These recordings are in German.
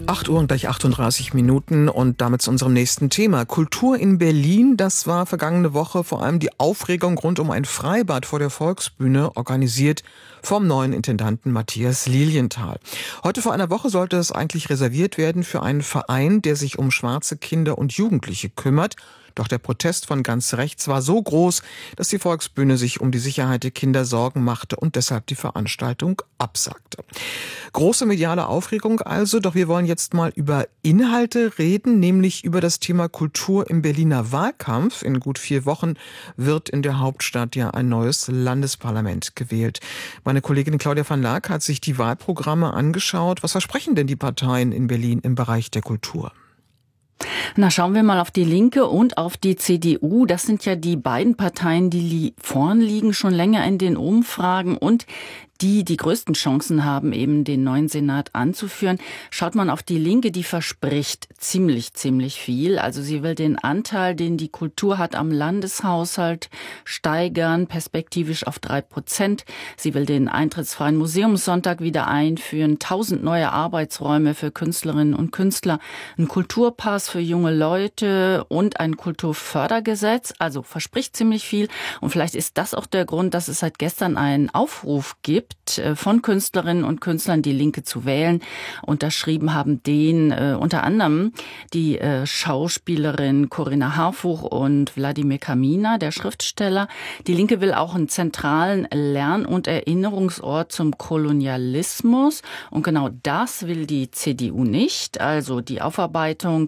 8 Uhr und gleich 38 Minuten und damit zu unserem nächsten Thema. Kultur in Berlin, das war vergangene Woche vor allem die Aufregung rund um ein Freibad vor der Volksbühne, organisiert vom neuen Intendanten Matthias Lilienthal. Heute vor einer Woche sollte es eigentlich reserviert werden für einen Verein, der sich um schwarze Kinder und Jugendliche kümmert. Doch der Protest von ganz rechts war so groß, dass die Volksbühne sich um die Sicherheit der Kinder Sorgen machte und deshalb die Veranstaltung absagte. Große mediale Aufregung also, doch wir wollen jetzt mal über Inhalte reden, nämlich über das Thema Kultur im Berliner Wahlkampf. In gut 4 Wochen wird in der Hauptstadt ja ein neues Landesparlament gewählt. Meine Kollegin Claudia van Laak hat sich die Wahlprogramme angeschaut. Was versprechen denn die Parteien in Berlin im Bereich der Kultur? Na, schauen wir mal auf die Linke und auf die CDU. Das sind ja die beiden Parteien, die vorn liegen, schon länger in den Umfragen und die größten Chancen haben, eben den neuen Senat anzuführen. Schaut man auf die Linke, die verspricht ziemlich viel. Also sie will den Anteil, den die Kultur hat am Landeshaushalt, steigern, perspektivisch auf 3%. Sie will den eintrittsfreien Museumssonntag wieder einführen, 1000 neue Arbeitsräume für Künstlerinnen und Künstler, einen Kulturpass für junge Leute und ein Kulturfördergesetz. Also verspricht ziemlich viel. Und vielleicht ist das auch der Grund, dass es seit gestern einen Aufruf gibt, von Künstlerinnen und Künstlern die Linke zu wählen. Unterschrieben haben den unter anderem die Schauspielerin Corinna Harfuch und Wladimir Kamina, der Schriftsteller. Die Linke will auch einen zentralen Lern- und Erinnerungsort zum Kolonialismus. Und genau das will die CDU nicht. Also die Aufarbeitung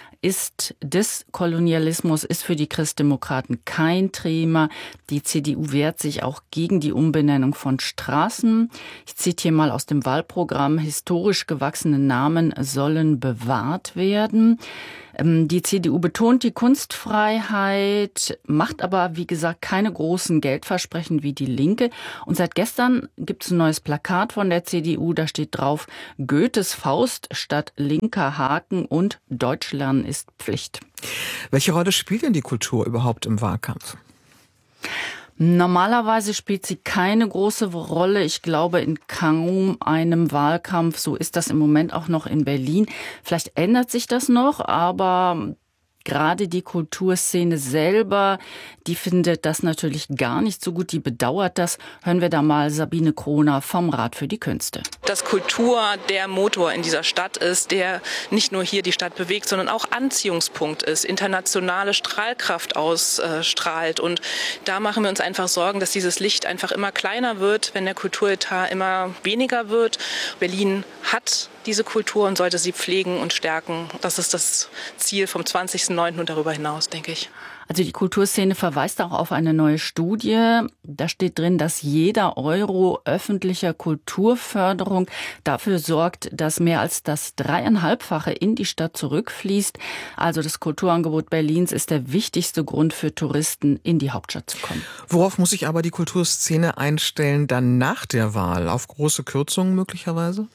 des Kolonialismus ist für die Christdemokraten kein Thema. Die CDU wehrt sich auch gegen die Umbenennung von Straßen. Ich zitiere mal aus dem Wahlprogramm: Historisch gewachsene Namen sollen bewahrt werden. Die CDU betont die Kunstfreiheit, macht aber, wie gesagt, keine großen Geldversprechen wie die Linke. Und seit gestern gibt es ein neues Plakat von der CDU, da steht drauf: Goethes Faust statt linker Haken und Deutsch lernen ist Pflicht. Welche Rolle spielt denn die Kultur überhaupt im Wahlkampf? Normalerweise spielt sie keine große Rolle. Ich glaube, in kaum einem Wahlkampf, so ist das im Moment auch noch in Berlin. Vielleicht ändert sich das noch, aber gerade die Kulturszene selber, die findet das natürlich gar nicht so gut, die bedauert das. Hören wir da mal Sabine Kroner vom Rat für die Künste. Dass Kultur der Motor in dieser Stadt ist, der nicht nur hier die Stadt bewegt, sondern auch Anziehungspunkt ist, internationale Strahlkraft ausstrahlt. Und da machen wir uns einfach Sorgen, dass dieses Licht einfach immer kleiner wird, wenn der Kulturetat immer weniger wird. Berlin hat diese Kultur und sollte sie pflegen und stärken. Das ist das Ziel vom 20.09. und darüber hinaus, denke ich. Also die Kulturszene verweist auch auf eine neue Studie. Da steht drin, dass jeder Euro öffentlicher Kulturförderung dafür sorgt, dass mehr als das 3,5-fache in die Stadt zurückfließt. Also das Kulturangebot Berlins ist der wichtigste Grund für Touristen, in die Hauptstadt zu kommen. Worauf muss sich aber die Kulturszene einstellen dann nach der Wahl? Auf große Kürzungen möglicherweise?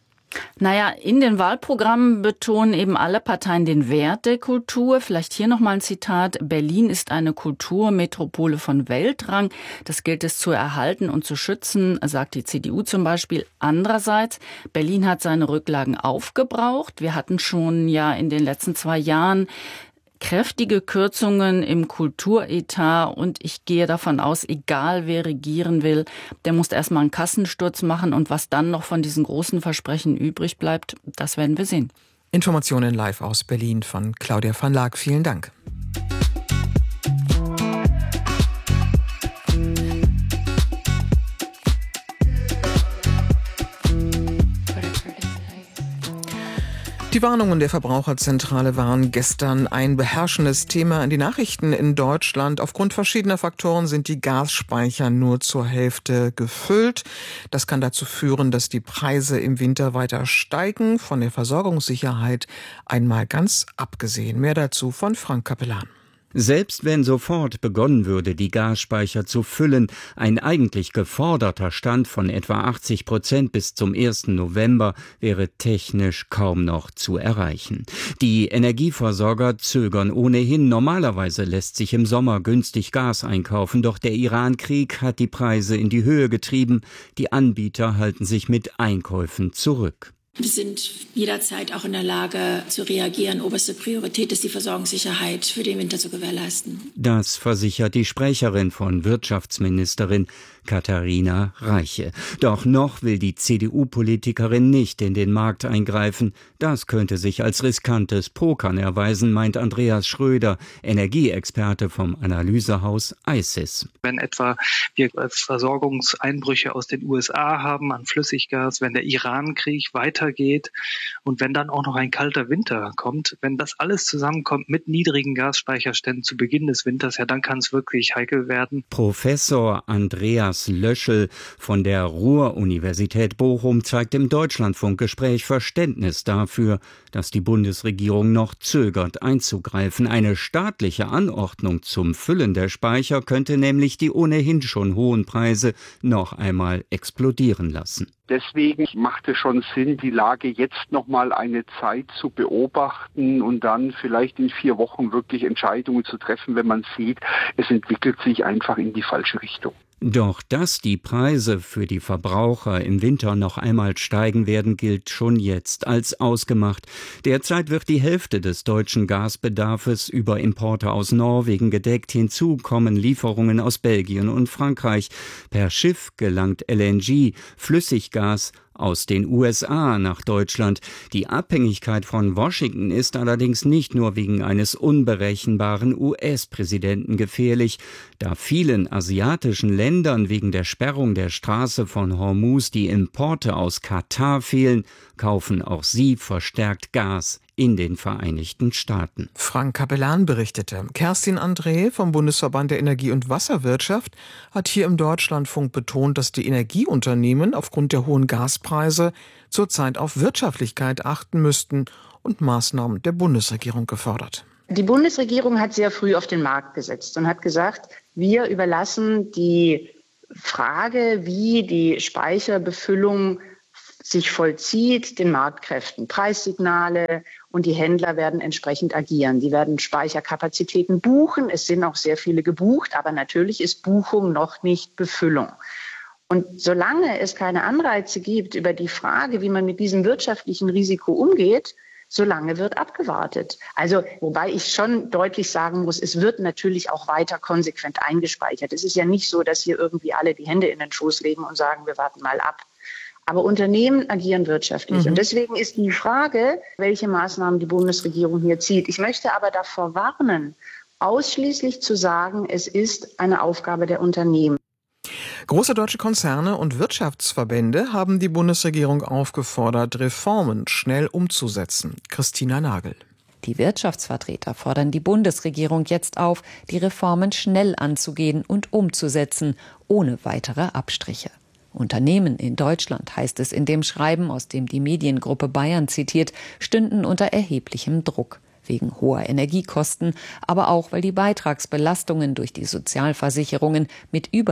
Naja, in den Wahlprogrammen betonen eben alle Parteien den Wert der Kultur. Vielleicht hier nochmal ein Zitat: Berlin ist eine Kulturmetropole von Weltrang. Das gilt es zu erhalten und zu schützen, sagt die CDU zum Beispiel. Andererseits, Berlin hat seine Rücklagen aufgebraucht. Wir hatten schon ja in den letzten 2 Jahren kräftige Kürzungen im Kulturetat und ich gehe davon aus, egal wer regieren will, der muss erstmal einen Kassensturz machen und was dann noch von diesen großen Versprechen übrig bleibt, das werden wir sehen. Informationen live aus Berlin von Claudia van Laak. Vielen Dank. Die Warnungen der Verbraucherzentrale waren gestern ein beherrschendes Thema in den Nachrichten in Deutschland. Aufgrund verschiedener Faktoren sind die Gasspeicher nur zur Hälfte gefüllt. Das kann dazu führen, dass die Preise im Winter weiter steigen. Von der Versorgungssicherheit einmal ganz abgesehen. Mehr dazu von Frank Kapellan. Selbst wenn sofort begonnen würde, die Gasspeicher zu füllen, ein eigentlich geforderter Stand von etwa 80% bis zum 1. November wäre technisch kaum noch zu erreichen. Die Energieversorger zögern ohnehin. Normalerweise lässt sich im Sommer günstig Gas einkaufen, doch der Iran-Krieg hat die Preise in die Höhe getrieben. Die Anbieter halten sich mit Einkäufen zurück. Wir sind jederzeit auch in der Lage zu reagieren. Oberste Priorität ist die Versorgungssicherheit für den Winter zu gewährleisten. Das versichert die Sprecherin von Wirtschaftsministerin Katharina Reiche. Doch noch will die CDU-Politikerin nicht in den Markt eingreifen. Das könnte sich als riskantes Pokern erweisen, meint Andreas Schröder, Energieexperte vom Analysehaus ICIS. Wenn etwa wir Versorgungseinbrüche aus den USA haben an Flüssiggas, wenn der Iran-Krieg weitergeht und wenn dann auch noch ein kalter Winter kommt, wenn das alles zusammenkommt mit niedrigen Gasspeicherständen zu Beginn des Winters, ja, dann kann es wirklich heikel werden. Professor Andreas Löschel von der Ruhr-Universität Bochum zeigt im Deutschlandfunk-Gespräch Verständnis dafür, dass die Bundesregierung noch zögert einzugreifen. Eine staatliche Anordnung zum Füllen der Speicher könnte nämlich die ohnehin schon hohen Preise noch einmal explodieren lassen. Deswegen macht es schon Sinn, die Lage jetzt noch mal eine Zeit zu beobachten und dann vielleicht in 4 Wochen wirklich Entscheidungen zu treffen, wenn man sieht, es entwickelt sich einfach in die falsche Richtung. Doch dass die Preise für die Verbraucher im Winter noch einmal steigen werden, gilt schon jetzt als ausgemacht. Derzeit wird die Hälfte des deutschen Gasbedarfes über Importe aus Norwegen gedeckt. Hinzu kommen Lieferungen aus Belgien und Frankreich. Per Schiff gelangt LNG, Flüssiggas, aus den USA nach Deutschland. Die Abhängigkeit von Washington ist allerdings nicht nur wegen eines unberechenbaren US-Präsidenten gefährlich. Da vielen asiatischen Ländern wegen der Sperrung der Straße von Hormuz die Importe aus Katar fehlen, kaufen auch sie verstärkt Gas in den Vereinigten Staaten. Frank Capellan berichtete. Kerstin André vom Bundesverband der Energie- und Wasserwirtschaft hat hier im Deutschlandfunk betont, dass die Energieunternehmen aufgrund der hohen Gaspreise zurzeit auf Wirtschaftlichkeit achten müssten und Maßnahmen der Bundesregierung gefordert. Die Bundesregierung hat sehr früh auf den Markt gesetzt und hat gesagt, wir überlassen die Frage, wie die Speicherbefüllung sich vollzieht, den Marktkräften. Preissignale und die Händler werden entsprechend agieren. Die werden Speicherkapazitäten buchen. Es sind auch sehr viele gebucht, aber natürlich ist Buchung noch nicht Befüllung. Und solange es keine Anreize gibt über die Frage, wie man mit diesem wirtschaftlichen Risiko umgeht, solange wird abgewartet. Also, wobei ich schon deutlich sagen muss, es wird natürlich auch weiter konsequent eingespeichert. Es ist ja nicht so, dass hier irgendwie alle die Hände in den Schoß legen und sagen, wir warten mal ab. Aber Unternehmen agieren wirtschaftlich. Und deswegen ist die Frage, welche Maßnahmen die Bundesregierung hier zieht. Ich möchte aber davor warnen, ausschließlich zu sagen, es ist eine Aufgabe der Unternehmen. Große deutsche Konzerne und Wirtschaftsverbände haben die Bundesregierung aufgefordert, Reformen schnell umzusetzen. Christina Nagel. Die Wirtschaftsvertreter fordern die Bundesregierung jetzt auf, die Reformen schnell anzugehen und umzusetzen, ohne weitere Abstriche. Unternehmen in Deutschland, heißt es in dem Schreiben, aus dem die Mediengruppe Bayern zitiert, stünden unter erheblichem Druck. Wegen hoher Energiekosten, aber auch, weil die Beitragsbelastungen durch die Sozialversicherungen mit über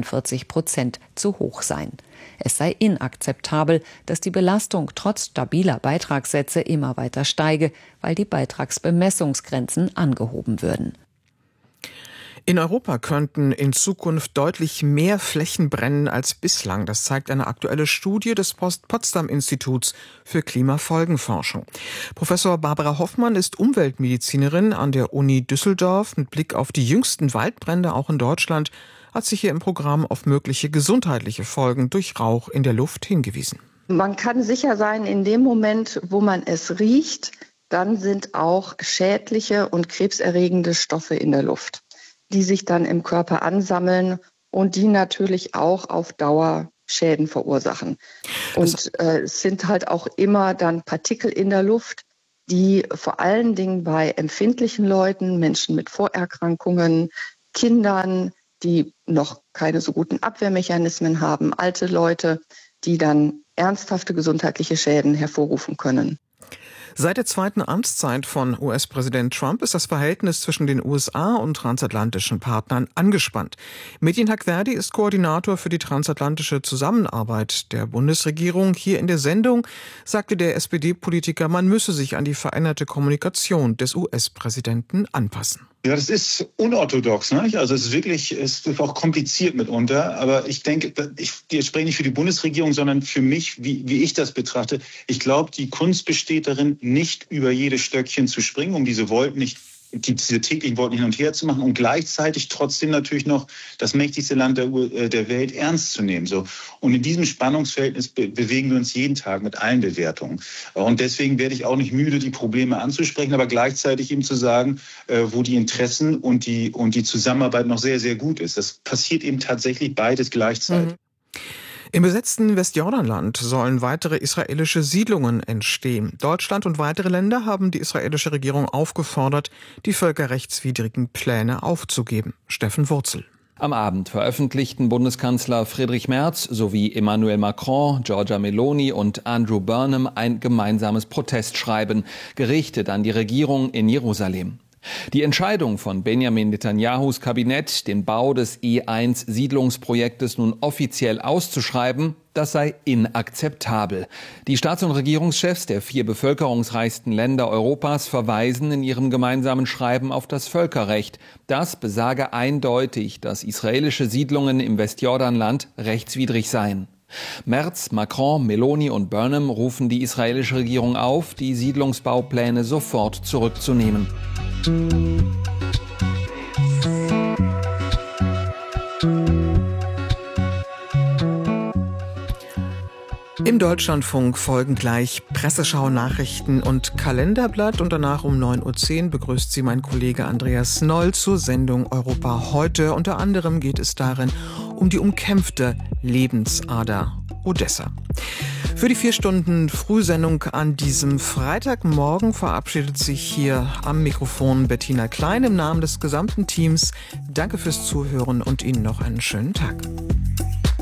42% zu hoch seien. Es sei inakzeptabel, dass die Belastung trotz stabiler Beitragssätze immer weiter steige, weil die Beitragsbemessungsgrenzen angehoben würden. In Europa könnten in Zukunft deutlich mehr Flächen brennen als bislang. Das zeigt eine aktuelle Studie des Potsdam-Instituts für Klimafolgenforschung. Professor Barbara Hoffmann ist Umweltmedizinerin an der Uni Düsseldorf. Mit Blick auf die jüngsten Waldbrände auch in Deutschland hat sich hier im Programm auf mögliche gesundheitliche Folgen durch Rauch in der Luft hingewiesen. Man kann sicher sein, in dem Moment, wo man es riecht, dann sind auch schädliche und krebserregende Stoffe in der Luft, die sich dann im Körper ansammeln und die natürlich auch auf Dauer Schäden verursachen. Und es sind halt auch immer dann Partikel in der Luft, die vor allen Dingen bei empfindlichen Leuten, Menschen mit Vorerkrankungen, Kindern, die noch keine so guten Abwehrmechanismen haben, alte Leute, die dann ernsthafte gesundheitliche Schäden hervorrufen können. Seit der zweiten Amtszeit von US-Präsident Trump ist das Verhältnis zwischen den USA und transatlantischen Partnern angespannt. Metin Hakverdi ist Koordinator für die transatlantische Zusammenarbeit der Bundesregierung. Hier in der Sendung sagte der SPD-Politiker, man müsse sich an die veränderte Kommunikation des US-Präsidenten anpassen. Ja, das ist unorthodox, ne? Also es ist auch kompliziert mitunter. Aber ich denke, ich spreche nicht für die Bundesregierung, sondern für mich, wie ich das betrachte. Ich glaube, die Kunst besteht darin, nicht über jedes Stöckchen zu springen, um diese täglichen Wolken hin und her zu machen und gleichzeitig trotzdem natürlich noch das mächtigste Land der Welt ernst zu nehmen. So. Und in diesem Spannungsverhältnis bewegen wir uns jeden Tag mit allen Bewertungen. Und deswegen werde ich auch nicht müde, die Probleme anzusprechen, aber gleichzeitig eben zu sagen, wo die Interessen und die Zusammenarbeit noch sehr, sehr gut ist. Das passiert eben tatsächlich beides gleichzeitig. Im besetzten Westjordanland sollen weitere israelische Siedlungen entstehen. Deutschland und weitere Länder haben die israelische Regierung aufgefordert, die völkerrechtswidrigen Pläne aufzugeben. Steffen Wurzel. Am Abend veröffentlichten Bundeskanzler Friedrich Merz sowie Emmanuel Macron, Giorgia Meloni und Andrew Burnham ein gemeinsames Protestschreiben, gerichtet an die Regierung in Jerusalem. Die Entscheidung von Benjamin Netanyahus Kabinett, den Bau des E1-Siedlungsprojektes nun offiziell auszuschreiben, das sei inakzeptabel. Die Staats- und Regierungschefs der 4 bevölkerungsreichsten Länder Europas verweisen in ihrem gemeinsamen Schreiben auf das Völkerrecht. Das besage eindeutig, dass israelische Siedlungen im Westjordanland rechtswidrig seien. Merz, Macron, Meloni und Burnham rufen die israelische Regierung auf, die Siedlungsbaupläne sofort zurückzunehmen. Im Deutschlandfunk folgen gleich Presseschau, Nachrichten und Kalenderblatt und danach um 9.10 Uhr begrüßt Sie mein Kollege Andreas Noll zur Sendung Europa heute. Unter anderem geht es darin um die umkämpfte Lebensader Odessa. Für die 4 Stunden Frühsendung an diesem Freitagmorgen verabschiedet sich hier am Mikrofon Bettina Klein im Namen des gesamten Teams. Danke fürs Zuhören und Ihnen noch einen schönen Tag.